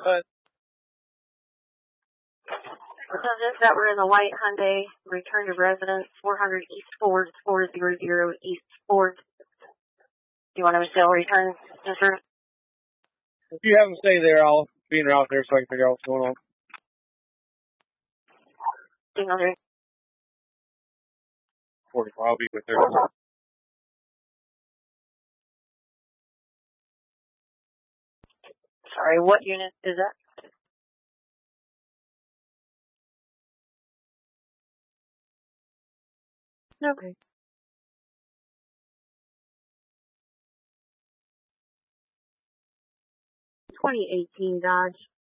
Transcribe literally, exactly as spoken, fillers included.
But Subjects that were in the white Hyundai returned to residence four hundred East Ford, four hundred East Ford. Do you want to still return, mister? if you have them stay there, I'll be in out there so I can figure out what's going on. Okay. forty-five, I'll be with her. Sorry, what unit is that? Okay. twenty eighteen Dodge